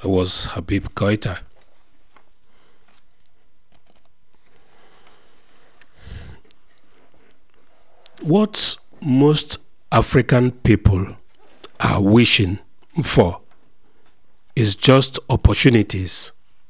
was Habib Koita. What most African people are wishing for is just opportunities.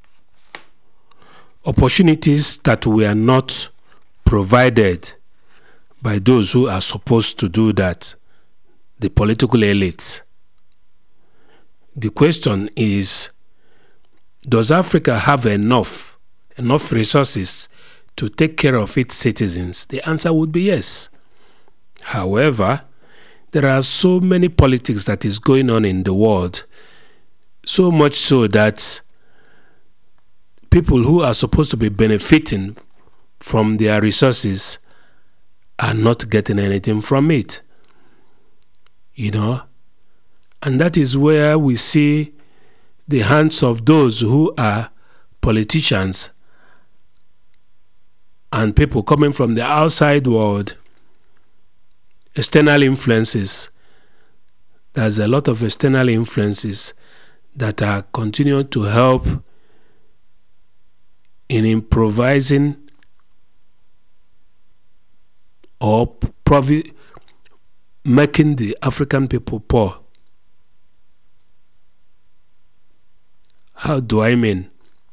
Opportunities that were not provided by those who are supposed to do that, the political elites. The question is, does Africa have enough resources to take care of its citizens? The answer would be yes. However, there are so many politics that is going on in the world, so much so that people who are supposed to be benefiting from their resources are not getting anything from it. And that is where we see the hands of those who are politicians and people coming from the outside world, external influences. There's a lot of external influences that are continuing to help in improvising or making the African people poor. How do I mean?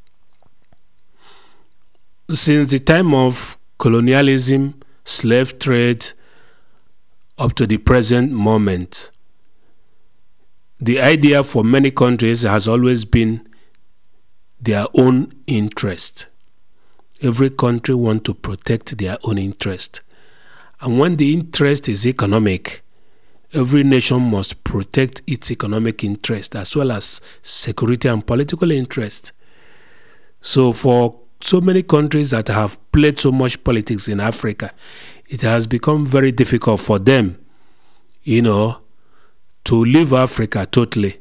Since the time of colonialism, slave trade, up to the present moment, the idea for many countries has always been their own interest. Every country wants to protect their own interest. And when the interest is economic, every nation must protect its economic interest as well as security and political interest. So for so many countries that have played so much politics in Africa, it has become very difficult for them, to leave Africa totally.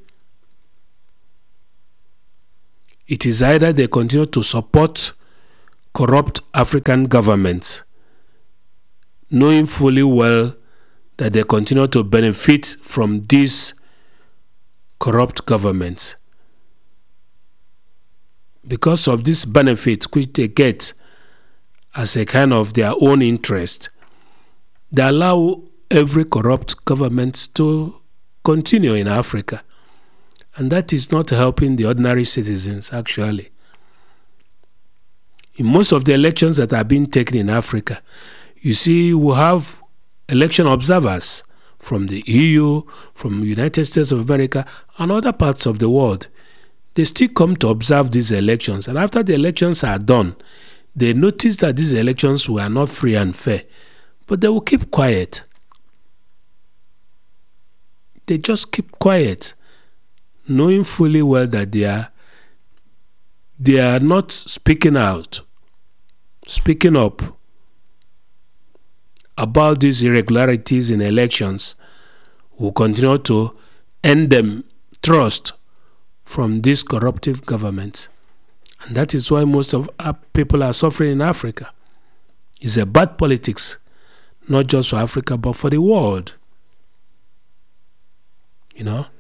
It is either they continue to support corrupt African governments, knowing fully well that they continue to benefit from these corrupt governments. Because of this benefit which they get as a kind of their own interest, they allow every corrupt government to continue in Africa. And that is not helping the ordinary citizens, actually. In most of the elections that are being taken in Africa, you see, we have election observers from the EU, from the United States of America, and other parts of the world. They still come to observe these elections. And after the elections are done, they notice that these elections were not free and fair. But they will keep quiet. They just keep quiet, knowing fully well that they are not speaking up about these irregularities in elections. Will continue to end them trust from these corruptive governments. And that is why most of our people are suffering in Africa. It's a bad politics, not just for Africa, but for the world.